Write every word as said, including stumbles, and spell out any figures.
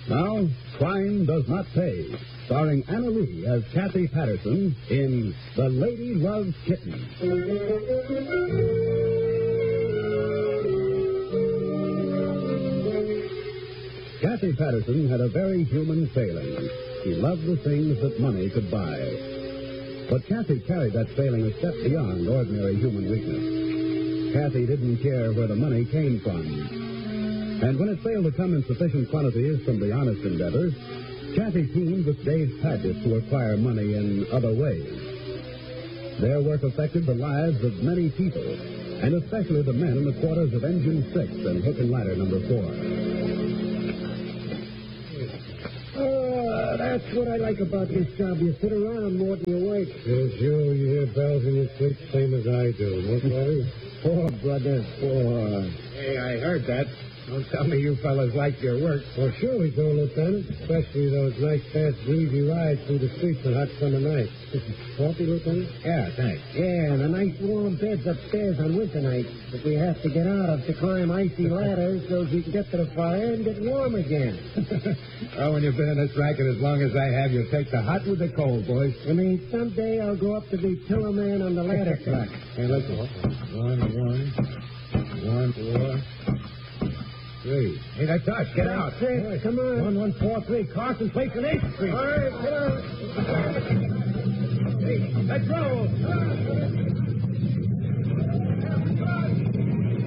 Now, Crime Does Not Pay, starring Anna Lee as Kathy Patterson in The Lady Loves Kittens. Kathy Patterson had a very human failing. She loved the things that money could buy. But Kathy carried that failing a step beyond ordinary human weakness. Kathy didn't care where the money came from. And when it failed to come in sufficient quantities from the honest endeavors, Kathy teamed with Dave Padgett to acquire money in other ways. Their work affected the lives of many people, and especially the men in the quarters of Engine six and Hook and Ladder number four. Oh, that's what I like about this job. You sit around more than you work. Yes, you, you hear bells in your sleep, same as I do. What, Larry? Poor brother, poor. Hey, I heard that. Don't tell me you fellas like your work. Well, sure we do, Lieutenant. Especially those nice, fast, breezy rides through the streets on hot summer nights. Coffee, Lieutenant? Yeah, thanks. Yeah, and the nice warm beds upstairs on winter nights that we have to get out of to climb icy ladders so we can get to the fire and get warm again. Well, when you've been in this racket as long as I have, you'll take the hot with the cold, boys. I mean, someday I'll grow up to be tiller man on the ladder truck. Hey, let's go. One, one, one, four... Three. Hey, that's us. Get out. Six. Come on. One, one, four, three. Carson Place and eighth Street. All right, get out. Hey, let's roll.